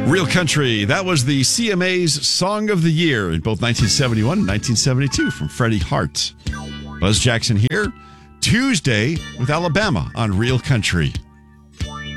Real Country. That was the CMA's Song of the Year in both 1971 and 1972 from Freddie Hart. Buzz Jackson here. Tuesday with Alabama on Real Country.